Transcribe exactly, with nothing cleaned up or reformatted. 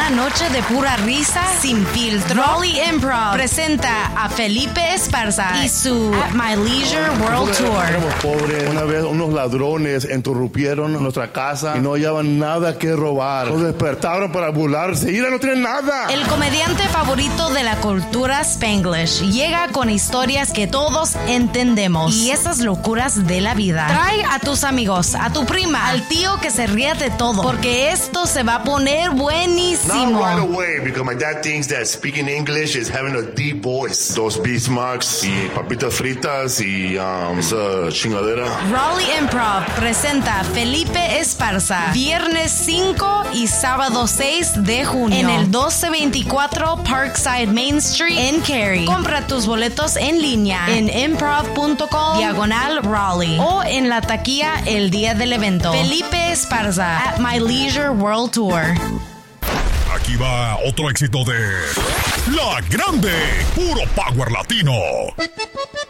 Una noche de pura risa sin filtro. Raleigh Improv presenta a Felipe Esparza y su At My Leisure World Tour. Éramos pobres. Una vez unos ladrones interrumpieron nuestra casa y no hallaban nada que robar. Nos despertaron para burlarse y ya no tienen nada. El comediante favorito de la cultura Spanglish llega con historias que todos entendemos y esas locuras de la vida. Trae a tus amigos, a tu prima, al tío que se ríe de todo, porque esto se va a poner buenísimo. Not right away, because my dad thinks that speaking English is having a deep voice. Dos Bismarcks y papitas fritas y um, esa chingadera. Raleigh Improv presenta Felipe Esparza, viernes cinco y sábado seis de junio en el doce veinticuatro Parkside Main Street en Cary. Compra tus boletos en línea en improv punto com diagonal Raleigh o en la taquilla el día del evento. Felipe Esparza, At My Leisure World Tour. Aquí va otro éxito de La Grande, puro power latino.